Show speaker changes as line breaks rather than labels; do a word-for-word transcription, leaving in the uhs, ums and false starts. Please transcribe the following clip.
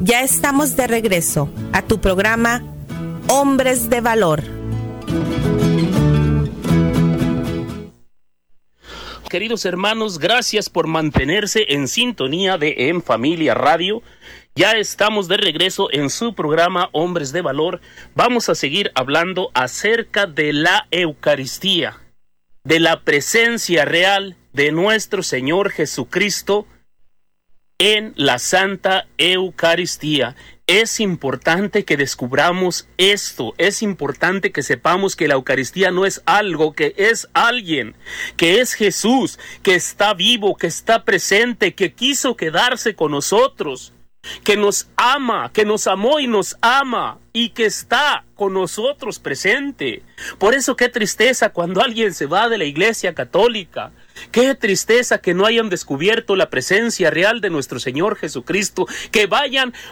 Ya estamos de regreso a tu programa Hombres de Valor.
Queridos hermanos, gracias por mantenerse en sintonía de En Familia Radio. Ya estamos de regreso en su programa Hombres de Valor. Vamos a seguir hablando acerca de la Eucaristía, de la presencia real de nuestro Señor Jesucristo en la Santa Eucaristía. Es importante que descubramos esto, es importante que sepamos que la Eucaristía no es algo, que es alguien, que es Jesús, que está vivo, que está presente, que quiso quedarse con nosotros, que nos ama, que nos amó y nos ama, y que está con nosotros presente. Por eso qué tristeza cuando alguien se va de la Iglesia Católica. Qué tristeza que no hayan descubierto la presencia real de nuestro Señor Jesucristo, que vayan